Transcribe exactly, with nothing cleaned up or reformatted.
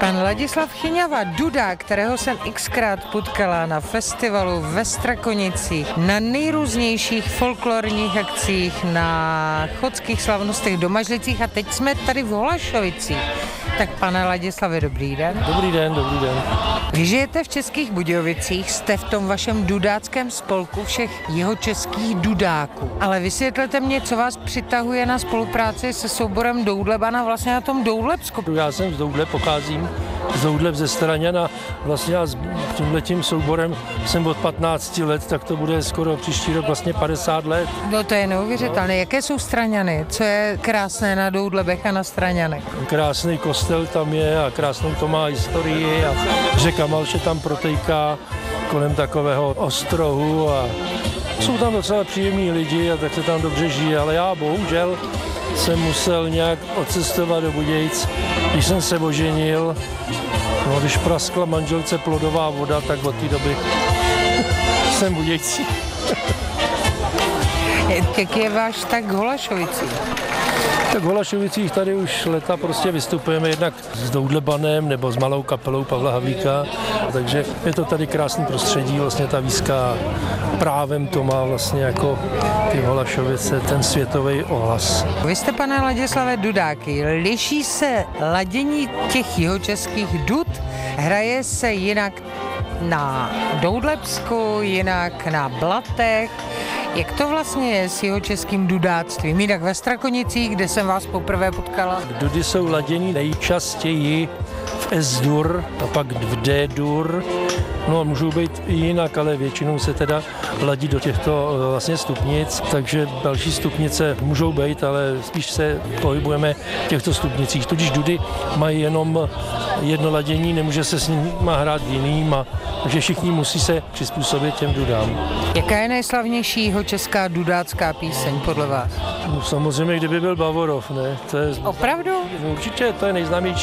Pan Ladislav Chyňava, dudák, kterého jsem xkrát potkala na festivalu ve Strakonicích, na nejrůznějších folklorních akcích, na chodských slavnostech v Domažlicích a teď jsme tady v Holašovicích. Tak pane Ladislave, dobrý den. Dobrý den, dobrý den. Vy žijete v Českých Budějovicích, jste v tom vašem dudáckém spolku všech jihočeských dudáků. Ale vysvětlete mě, co vás přitahuje na spolupráci se souborem Doudleb a vlastně na tom Doudlebsku. Já jsem z Doudle, pocházím z Doudleb ze Straňan a vlastně já s tímhletím souborem jsem od patnácti let, tak to bude skoro příští rok vlastně padesát let. No to je neuvěřitelné. No. Jaké jsou Straňany? Co je krásné na Doudlebech a na Straňanech? Krásný kostel tam je a krásnou to má historii a řeka Malše tam protejká kolem takového ostrohu a jsou tam docela příjemní lidi a tak se tam dobře žije, ale já bohužel jsem musel nějak odcestovat do Budějic, když jsem se oženil. No, když praskla manželce plodová voda, tak od té doby jsem Budějcí. Jak je váš tak Holašovicí? Tak v Holašovicích tady už leta prostě vystupujeme jednak s Doudlebanem nebo s malou kapelou Pavla Havlíka, takže je to tady krásný prostředí, vlastně ta výzka právem to má vlastně jako ty Holašovice, ten světový ohlas. Vy jste, pane Ladislave, dudáky. Liší se ladění těch jihočeských dud? Hraje se jinak na Doudlebsku, jinak na Blatech? Jak to vlastně je s jihočeským dudáctvím? Jinak ve Strakonicích, kde jsem vás poprvé potkala? Dudy jsou ladění nejčastěji v S-dur a pak v D-dur. No, můžou být i jinak, ale většinou se teda ladí do těchto vlastně stupnic, takže další stupnice můžou být, ale spíš se pohybujeme v těchto stupnicích. Tudíž dudy mají jenom jedno ladění, nemůže se s nimi hrát jiným, a, takže všichni musí se přizpůsobit těm dudám. Jaká je nejslavnější jihočeská dudácká píseň podle vás? No, samozřejmě, kdyby byl Bavorov, ne? To je, Opravdu? Určitě, to je nejznámější